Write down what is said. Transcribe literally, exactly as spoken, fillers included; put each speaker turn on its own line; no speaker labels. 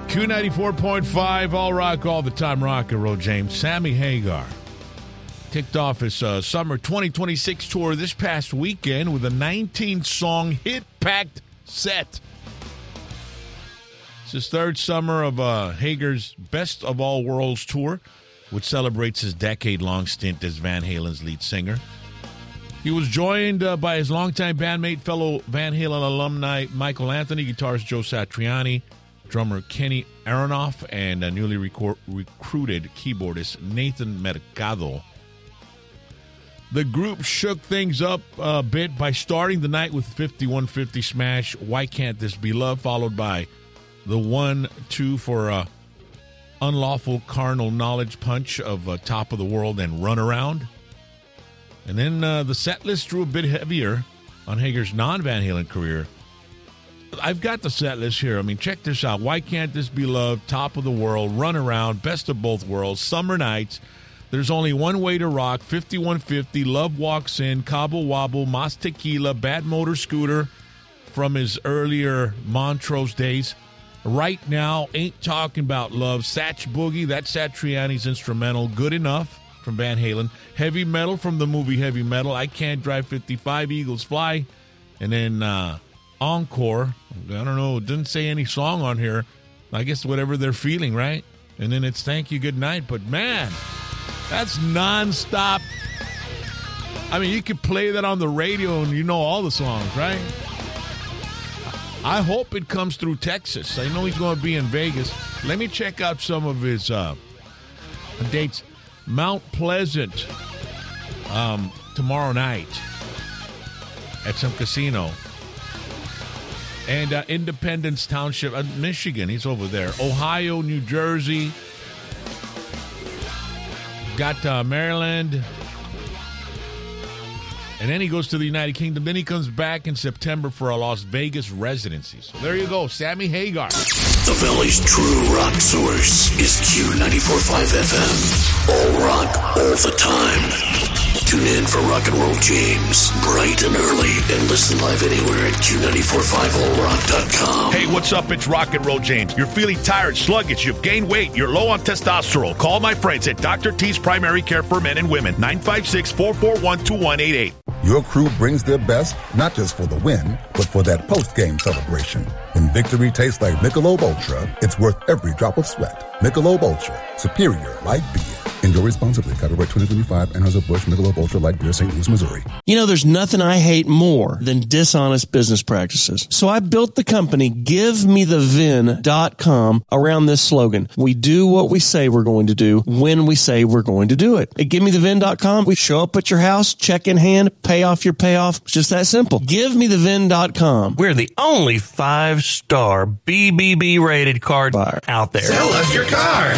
Q ninety-four point five, all rock, all the time, rock and roll, James. Sammy Hagar kicked off his uh, summer twenty twenty-six tour this past weekend with a nineteen-song hit-packed set. It's his third summer of uh, Hagar's Best of All Worlds tour, which celebrates his decade-long stint as Van Halen's lead singer. He was joined uh, by his longtime bandmate, fellow Van Halen alumni Michael Anthony, guitarist Joe Satriani, drummer Kenny Aronoff, and a newly recor- recruited keyboardist Nathan Mercado. The group shook things up a bit by starting the night with fifty-one fifty smash, Why Can't This Be Love, followed by the one two for uh, Unlawful Carnal Knowledge punch of uh, Top of the World and Run Around. And then uh, the set list drew a bit heavier on Hagar's non-Van Halen career. I've got the set list here. I mean, check this out. Why Can't This Be Love, Top of the World, Run Around, Best of Both Worlds, Summer Nights, There's Only One Way to Rock, fifty-one fifty, Love Walks In, Cabo Wabo, Mas Tequila, Bad Motor Scooter from his earlier Montrose days. Right Now, Ain't Talking About Love, Satch Boogie, that's Satriani's instrumental, Good Enough from Van Halen, Heavy Metal from the movie Heavy Metal, I Can't Drive fifty-five, Eagles Fly, and then uh, Encore. I don't know, it didn't say any song on here. I guess whatever they're feeling, right? And then it's Thank You, Good Night. But man, that's nonstop. I mean, you could play that on the radio and you know all the songs, right? I hope it comes through Texas. I know he's going to be in Vegas. Let me check out some of his uh, dates. Mount Pleasant um, tomorrow night at some casino. And uh, Independence Township, uh, Michigan, he's over there. Ohio, New Jersey. Got uh, Maryland. And then he goes to the United Kingdom. Then he comes back in September for a Las Vegas residency. So there you go, Sammy Hagar.
The Valley's true rock source is Q ninety-four point five F M. All rock, all the time. Tune in for Rock and Roll James, bright and early, and listen live anywhere at Q nine four five all rock dot com.
Hey, what's up? It's Rock and Roll James. You're feeling tired, sluggish, you've gained weight, you're low on testosterone. Call my friends at Doctor T's Primary Care for Men and Women, nine five six, four four one, two one eight eight.
Your crew brings their best, not just for the win, but for that post-game celebration. When victory tastes like Michelob Ultra, it's worth every drop of sweat. Michelob Ultra, superior light beer. Enjoy responsibly. Copyright twenty twenty-five, Anheuser-Busch, Michelob Ultra Light Beer, Saint Louis, Missouri.
You know, there's nothing I hate more than dishonest business practices. So I built the company give me the vin dot com around this slogan. We do what we say we're going to do when we say we're going to do it. At give me the vin dot com, we show up at your house, check in hand, pay off your payoff. It's just that simple. give me the vin dot com.
We're the only five-star B B B rated card buyer out there.
Sell us your car.